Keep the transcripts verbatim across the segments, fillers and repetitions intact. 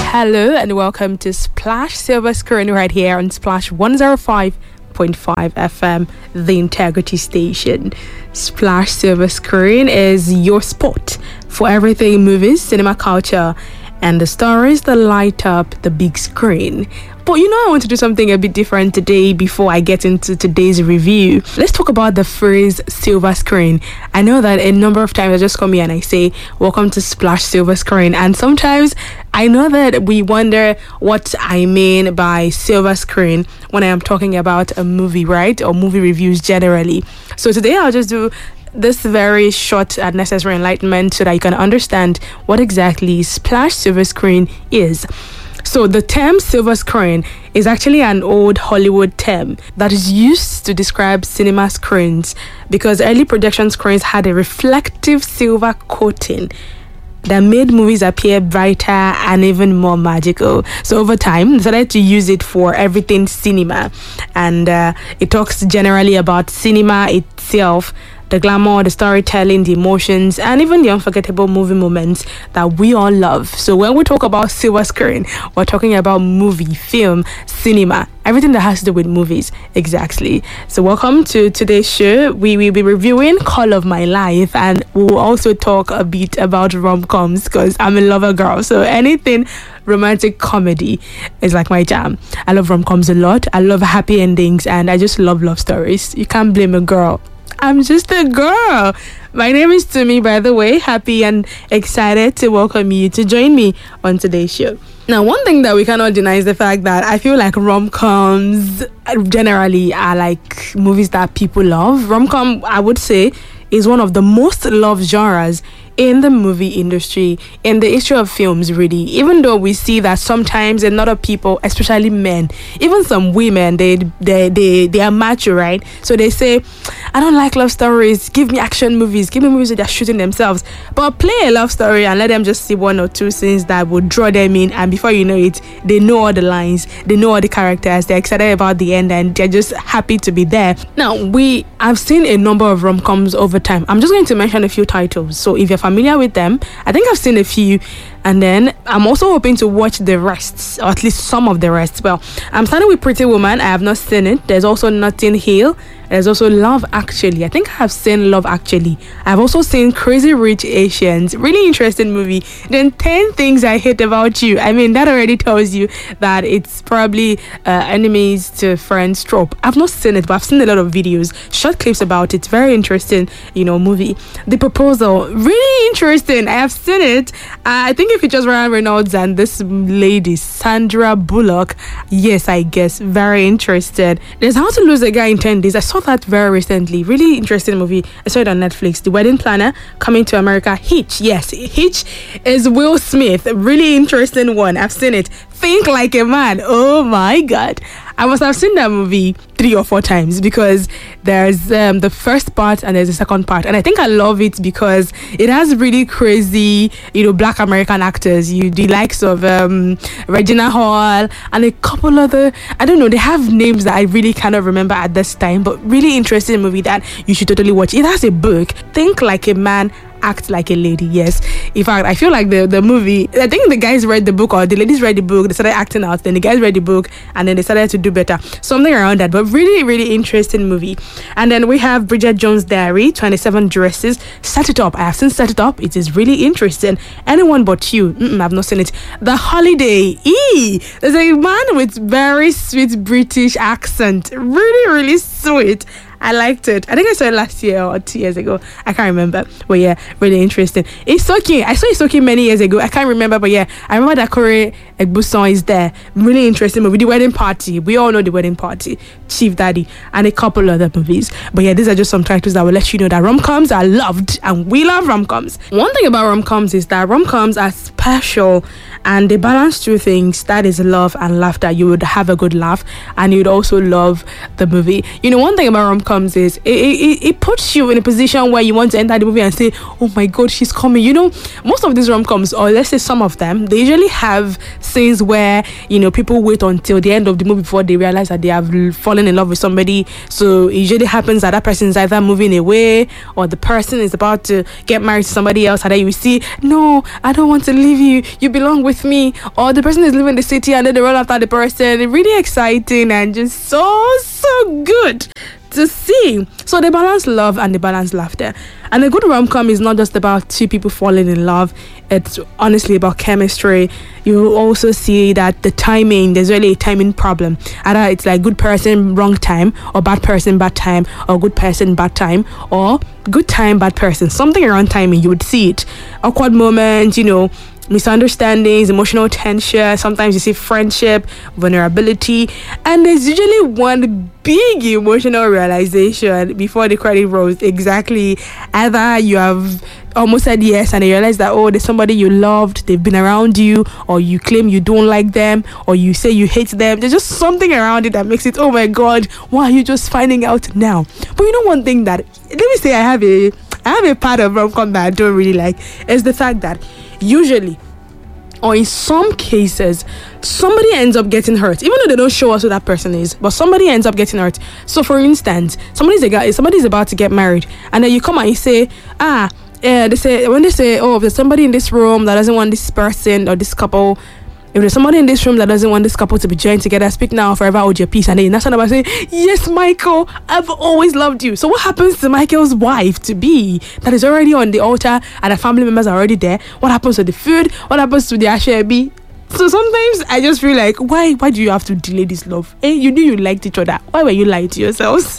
hello, and welcome to Splash Silver Screen right here on Splash one oh five point five F M, the Integrity Station. Splash Silver Screen is your spot for everything movies, cinema culture, and the stories that light up the big screen. But you know, I want to do something a bit different today before I get into today's review. Let's talk about the phrase silver screen. I know that a number of times I just come here and I say, welcome to Splash Silver Screen. And sometimes I know that we wonder what I mean by silver screen when I am talking about a movie, right? Or movie reviews generally. So today I'll just do this very short and necessary enlightenment so that you can understand what exactly Splash Silver Screen is. So the term silver screen is actually an old Hollywood term that is used to describe cinema screens because early projection screens had a reflective silver coating that made movies appear brighter and even more magical. So over time, they decided to use it for everything cinema, and uh, it talks generally about cinema itself, the glamour, the storytelling, the emotions, and even the unforgettable movie moments that we all love. So when we talk about silver screen, we're talking about movie, film, cinema, everything that has to do with movies. Exactly. So welcome to today's show. We will be reviewing Call of My Life, and we'll also talk a bit about rom-coms because I'm a lover girl. So anything romantic comedy is like my jam. I love rom-coms a lot. I love happy endings, and I just love love stories. You can't blame a girl. I'm just a girl. My name is Tumi, by the way. Happy and excited to welcome you to join me on today's show. Now, one thing that we cannot deny is the fact that I feel like rom-coms generally are like movies that people love. Rom-com, I would say, is one of the most loved genres in the movie industry, in the history of films, really. Even though we see that sometimes a lot of people, especially men, even some women, they they they, they are macho, right? So they say, I don't like love stories, give me action movies, give me movies that they're shooting themselves. But play a love story and let them just see one or two scenes that would draw them in, and before you know it, they know all the lines, they know all the characters, they're excited about the end, and they're just happy to be there. Now, we have seen a number of rom-coms over time. I'm just going to mention a few titles. So if you're familiar with them, I think I've seen a few, and then I'm also hoping to watch the rest, or at least some of the rest. Well, I'm starting with Pretty Woman. I have not seen it. There's also Notting Hill. There's also Love Actually. I think I have seen Love Actually. I've also seen Crazy Rich Asians. Really interesting movie. Then ten Things I Hate About You. I mean, that already tells you that it's probably uh, enemies to friends trope. I've not seen it, but I've seen a lot of videos, short clips about it. Very interesting, you know, movie. The Proposal. Really interesting. I have seen it. Uh, I think it features Ryan Reynolds and this lady, Sandra Bullock. Yes, I guess. Very interested. There's How to Lose a Guy in ten days. I saw that very recently. Really interesting movie. I saw it on Netflix. The Wedding Planner, Coming to America. Hitch. Yes, Hitch is Will Smith. Really interesting one. I've seen it. Think Like a Man. Oh my God. I must have seen that movie three or four times because there's um, the first part and there's the second part. And I think I love it because it has really crazy, you know, Black American actors. You the likes of um, Regina Hall and a couple other, I don't know, they have names that I really cannot remember at this time, but really interesting movie that you should totally watch. It has a book, Think Like a Man, Act Like a Lady. Yes, in fact, I feel like the the movie, I think the guys read the book or the ladies read the book, they started acting out, then the guys read the book and then they started to do better, something around that. But really really interesting movie. And then we have Bridget Jones' Diary, twenty-seven Dresses. Set It Up. I have seen Set It Up. It is really interesting. Anyone But You. Mm-mm, I've not seen it. The Holiday. E. There's a man with very sweet British accent. Really really sweet. I liked it. I think I saw it last year or two years ago. I can't remember. But yeah, really interesting. Isoki. I saw Isoki many years ago. I can't remember, but yeah, I remember that Kore Egbuson is there. Really interesting movie. The Wedding Party. We all know The Wedding Party. Chief Daddy. And a couple other movies. But yeah, these are just some titles that will let you know that rom-coms are loved and we love rom-coms. One thing about rom-coms is that rom-coms are special and they balance two things. That is love and laughter. You would have a good laugh and you would also love the movie. You know, one thing about rom rom-coms is it, it, it puts you in a position where you want to enter the movie and say, oh my god, she's coming. You know, most of these rom-coms, or let's say some of them, they usually have scenes where, you know, people wait until the end of the movie before they realize that they have fallen in love with somebody. So it usually happens that that person is either moving away, or the person is about to get married to somebody else, and then you see, no, I don't want to leave you, you belong with me. Or the person is leaving the city and then they run after the person. It's really exciting and just so so good to see. So they balance love and they balance laughter. And a good rom-com is not just about two people falling in love. It's honestly about chemistry. You also see that the timing, there's really a timing problem. Either it's like good person, wrong time, or bad person, bad time, or good person, bad time, or good time, bad person. Something around timing, you would see it. Awkward moments, you know, misunderstandings, emotional tension. Sometimes you see friendship, vulnerability, and there's usually one big emotional realization before the credit rolls. Exactly. Either you have almost said yes and you realize that, oh, there's somebody you loved, they've been around you, or you claim you don't like them, or you say you hate them. There's just something around it that makes it, oh my god, why are you just finding out now? But you know, one thing that, let me say, I have a I have a part of rom-com that I don't really like is the fact that usually, or in some cases, somebody ends up getting hurt, even though they don't show us who that person is, but somebody ends up getting hurt. So for instance, somebody's a guy, somebody's about to get married, and then you come and you say, ah, yeah, they say, when they say, oh, there's somebody in this room that doesn't want this person or this couple, if there's somebody in this room that doesn't want this couple to be joined together, speak now or forever hold your peace. And then that's what I'm saying, yes, Michael, I've always loved you. So what happens to Michael's wife to be that is already on the altar and the family members are already there? What happens to the food? What happens to the ashebi? So sometimes I just feel like, why why do you have to delay this love? Eh, you knew you liked each other. Why were you lying to yourselves?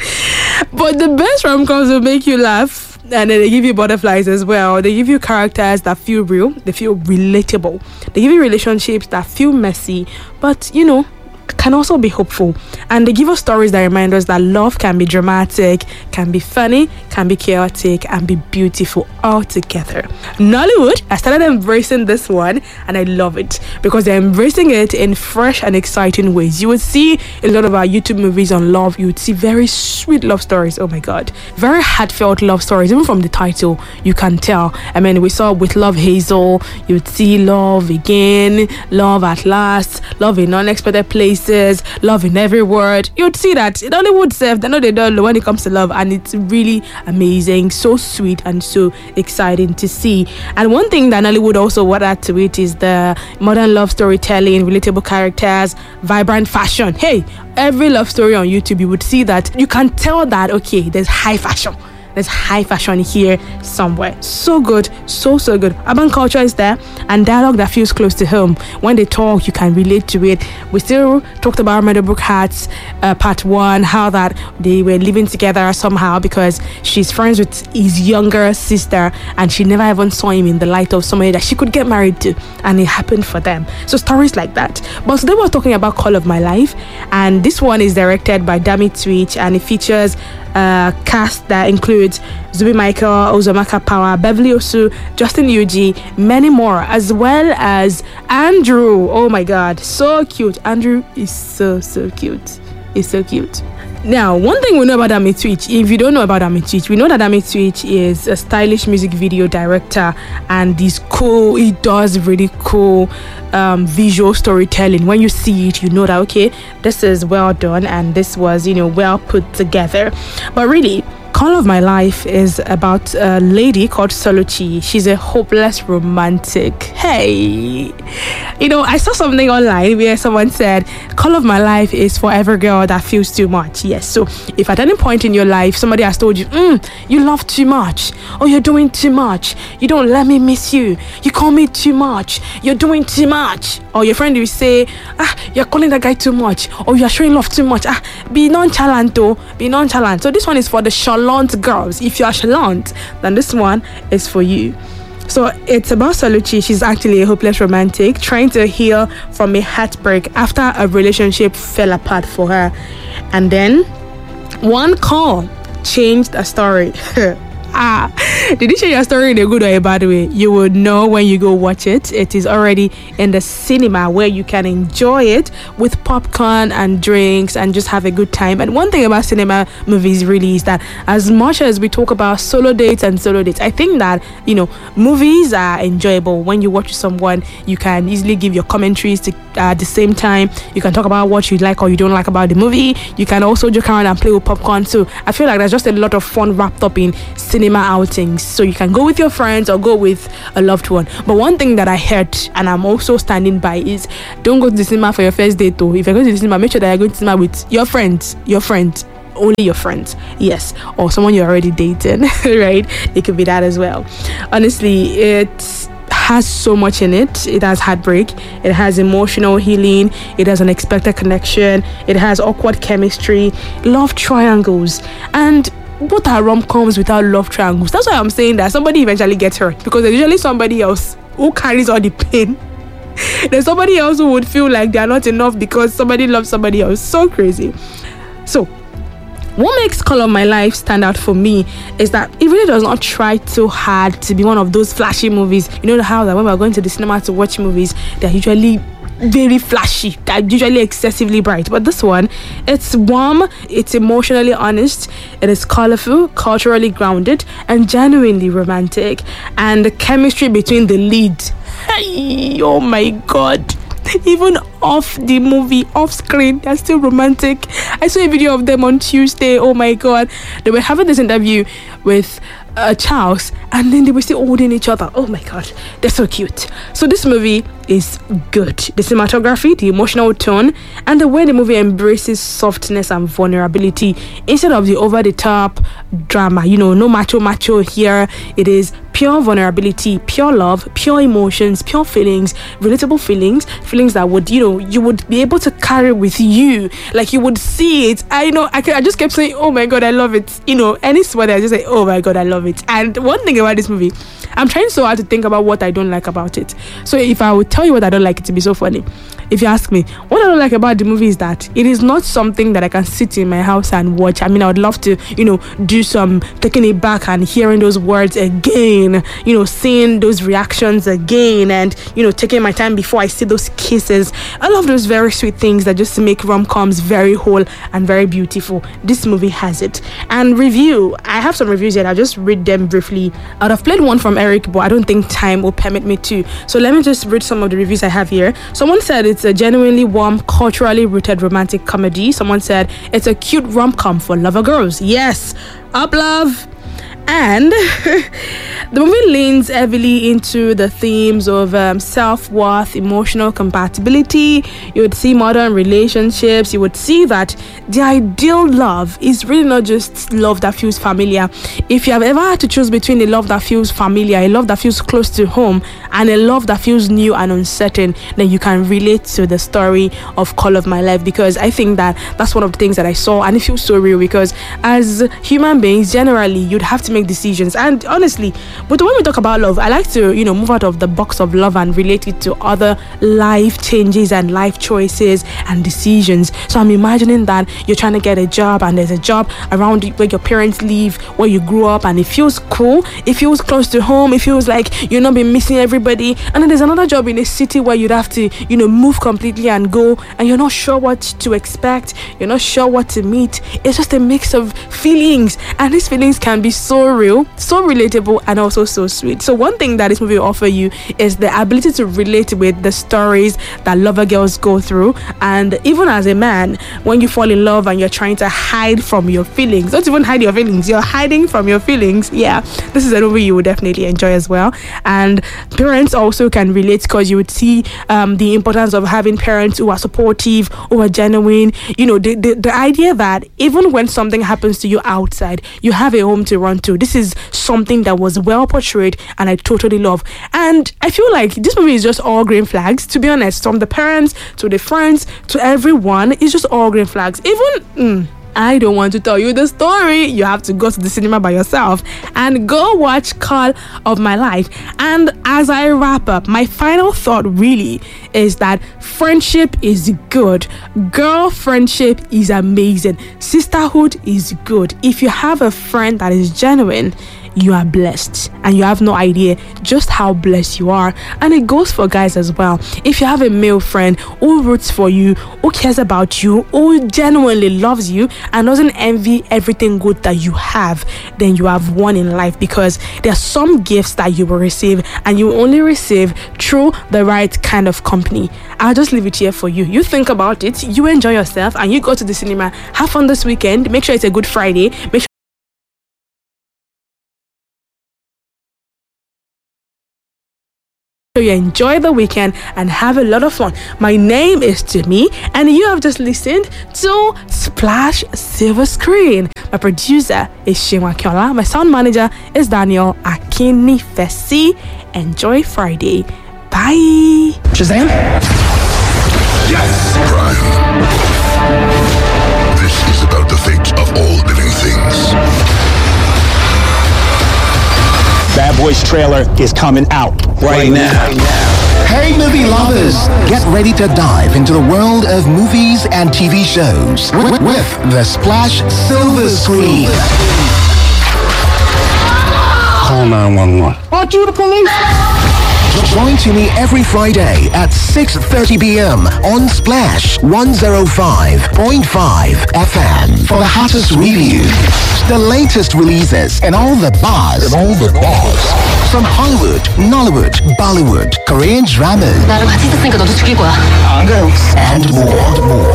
But the best rom-coms will make you laugh. And then they give you butterflies as well. They give you characters that feel real. They feel relatable. They give you relationships that feel messy, but, you know, can also be hopeful. And they give us stories that remind us that love can be dramatic, can be funny, can be chaotic, and be beautiful all together. Nollywood, I started embracing this one, and I love it because they're embracing it in fresh and exciting ways. You would see a lot of our YouTube movies on love. You would see very sweet love stories. Oh my god, very heartfelt love stories. Even from the title, you can tell. I mean, we saw with Love Hazel, you would see love again, love at last, love in unexpected places, love in every word. You'd see that in Hollywood self, they know they don't know when it comes to love, and it's really amazing, so sweet and so exciting to see. And one thing that Nollywood also would add to it is the modern love storytelling, relatable characters, vibrant fashion. Hey, every love story on YouTube, you would see that you can tell that, okay, there's high fashion. There's high fashion here somewhere. So good, so so good. Urban culture is there, and dialogue that feels close to home. When they talk, you can relate to it. We still talked about Meadowbrook Hearts, uh, part one, how that they were living together somehow because she's friends with his younger sister, and she never even saw him in the light of somebody that she could get married to, and it happened for them. So stories like that. But today we're talking about Call of My Life, and this one is directed by Dami Twitch, and it features a cast that includes Zubi Michael, Uzomaka Power, Beverly Osu, Justin Yuji, many more, as well as Andrew. Oh my god, so cute. Andrew is so so cute. He's so cute. Now, one thing we know about Dami Twitch, if you don't know about Dami Twitch, we know that Dami Twitch is a stylish music video director, and he's cool. He does really cool um, visual storytelling. When you see it, you know that, okay, this is well done and this was, you know, well put together. But really, Call of My Life is about a lady called Soluchi. She's a hopeless romantic. Hey, you know, I saw something online where someone said, Call of My Life is for every girl that feels too much. Yes, so if at any point in your life somebody has told you, mm, you love too much, or you're doing too much, you don't let me miss you, you call me too much, you're doing too much, or your friend will say, ah, you're calling that guy too much, or you're showing love too much, ah, be nonchalant though, be nonchalant. So this one is for the chalant girls. If you're chalant, then this one is for you. So it's about Soluchi. She's actually a hopeless romantic trying to heal from a heartbreak after a relationship fell apart for her, and then one call changed a story. Did you share your story in a good or a bad way? You would know when you go watch it. It is already in the cinema where you can enjoy it with popcorn and drinks and just have a good time. And one thing about cinema movies really is that as much as we talk about solo dates and solo dates, I think that, you know, movies are enjoyable. When you watch with someone, you can easily give your commentaries to, uh, at the same time. You can talk about what you like or you don't like about the movie. You can also joke around and play with popcorn. So I feel like there's just a lot of fun wrapped up in cinema outings. So you can go with your friends or go with a loved one. But one thing that I heard and I'm also standing by is don't go to the cinema for your first date though. If you're going to the cinema, make sure that you're going to the cinema with your friends, your friends, only your friends, yes, or someone you're already dating, right? It could be that as well. Honestly, it has so much in it. It has heartbreak, it has emotional healing, it has unexpected connection, it has awkward chemistry, love triangles, and what are rom-coms without love triangles? That's why I'm saying that somebody eventually gets hurt, because there's usually somebody else who carries all the pain. There's somebody else who would feel like they're not enough because somebody loves somebody else. So crazy. So what makes Call of My Life stand out for me is that it really does not try too hard to be one of those flashy movies. You know how that when we're going to the cinema to watch movies, they're usually very flashy, they're usually excessively bright. But this one, it's warm, it's emotionally honest, it is colorful, culturally grounded, and genuinely romantic. And the chemistry between the lead, hey, oh my god, even off the movie, off screen, they're still romantic. I saw a video of them on Tuesday. Oh my god, they were having this interview with uh, Charles, and then they were still holding each other. Oh my god, they're so cute. So this movie is good. The cinematography, the emotional tone, and the way the movie embraces softness and vulnerability instead of the over-the-top drama. You know, no macho macho here. It is pure vulnerability, pure love, pure emotions, pure feelings, relatable feelings, feelings that would, you know, you would be able to carry with you, like you would see it. I know, I, I just kept saying, oh my god, I love it. You know, any sweater, I just say, oh my god, I love it. And one thing about this movie, I'm trying so hard to think about what I don't like about it. So if I would tell you what I don't like, it would be so funny. If you ask me, what I don't like about the movie is that it is not something that I can sit in my house and watch. I mean, I would love to, you know, do some taking it back and hearing those words again, you know, seeing those reactions again, and, you know, taking my time before I see those kisses. I love those very sweet things that just make rom-coms very whole and very beautiful. This movie has it. And review, I have some reviews here. I'll just read them briefly. I'd have played one from Eric, but I don't think time will permit me to. So let me just read some of the reviews I have here. Someone said it's a genuinely warm, culturally rooted romantic comedy. Someone said it's a cute rom-com for lover girls. Yes, up love. And the movie leans heavily into the themes of um, self-worth, emotional compatibility. You would see modern relationships. You would see that the ideal love is really not just love that feels familiar. If you have ever had to choose between a love that feels familiar, a love that feels close to home, and a love that feels new and uncertain, then you can relate to the story of Call of My Life, because I think that that's one of the things that I saw, and it feels so real, because as human beings, generally, you'd have to make decisions. And honestly, but when we talk about love, I like to, you know, move out of the box of love and relate it to other life changes and life choices and decisions. So I'm imagining that you're trying to get a job, and there's a job around where your parents live, where you grew up, and it feels cool, it feels close to home, it feels like you're not been missing everybody. And then there's another job in a city where you'd have to, you know, move completely and go, and you're not sure what to expect, you're not sure what to meet. It's just a mix of feelings, and these feelings can be so real, so relatable, and also so sweet. So one thing that this movie will offer you is the ability to relate with the stories that lover girls go through. And even as a man, when you fall in love and you're trying to hide from your feelings, don't even hide your feelings, you're hiding from your feelings, yeah, this is a movie you would definitely enjoy as well. And parents also can relate, because you would see um, the importance of having parents who are supportive, who are genuine. You know, the, the, the idea that even when something happens to you outside, you have a home to run to. This is something that was well portrayed, and I totally love. And I feel like this movie is just all green flags, to be honest, from the parents to the friends to everyone. It's just all green flags. Even mm, I don't want to tell you the story. You have to go to the cinema by yourself and go watch Call of My Life. And as I wrap up, my final thought really is that friendship is good. Girl friendship is amazing. Sisterhood is good. If you have a friend that is genuine, you are blessed and you have no idea just how blessed you are. And it goes for guys as well. If you have a male friend who roots for you, who cares about you, who genuinely loves you and doesn't envy everything good that you have, then you have won in life, because there are some gifts that you will receive and you only receive through the right kind of company. I'll just leave it here for you. You think about it, you enjoy yourself, and you go to the cinema. Have fun this weekend. Make sure it's a good Friday. Make sure you enjoy the weekend and have a lot of fun. My name is Jimmy, and you have just listened to Splash Silver Screen. My producer is Shinwa Kyola. My sound manager is Daniel Akinifesi. Enjoy Friday. Bye. Shazam? Yes, Prime. This is about the fate of all living things. Bad Boys trailer is coming out right, right now. now. Hey, movie lovers! Get ready to dive into the world of movies and T V shows with, with the Splash Silver Screen. Call nine one one. Aren't you the police? Join to me every Friday at six thirty p.m. on Splash one oh five point five F M for the hottest reviews, the latest releases, and all the buzz. And all the buzz. From Hollywood, Nollywood, Bollywood, Korean dramas, and more. more.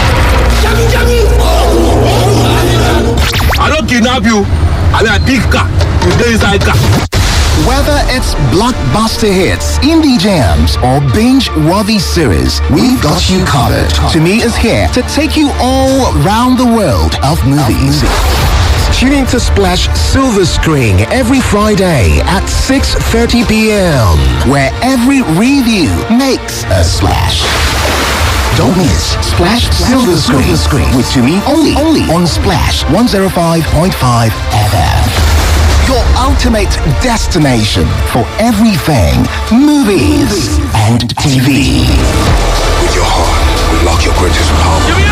I don't kidnap you. I mean, I pick car. You stay inside car. Whether it's blockbuster hits, indie jams, or binge-worthy series, we've got you covered. To Me is here to take you all around the world of movies. Tune in to Splash Silver Screen every Friday at six thirty p.m., where every review makes a splash. Don't miss Splash Silver Screen, Screen with To Me only, only on Splash one oh five point five F M. Your ultimate destination for everything movies and T V. With your heart, unlock your greatest power.